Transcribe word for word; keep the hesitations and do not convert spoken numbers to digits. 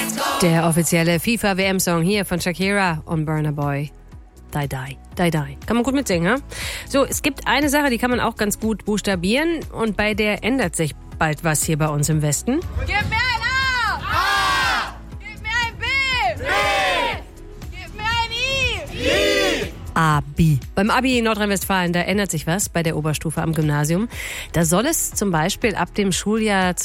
Der offizielle FIFA-W M-Song hier von Shakira und Burna Boy. Die, die, die, die. Kann man gut mitsingen, ja? So, es gibt eine Sache, die kann man auch ganz gut buchstabieren und bei der ändert sich bald was hier bei uns im Westen. Gib mir ein A! A! Gib mir ein B! B! Gib mir ein I! I! Abi. Beim Abi in Nordrhein-Westfalen, da ändert sich was bei der Oberstufe am Gymnasium. Da soll es zum Beispiel ab dem Schuljahr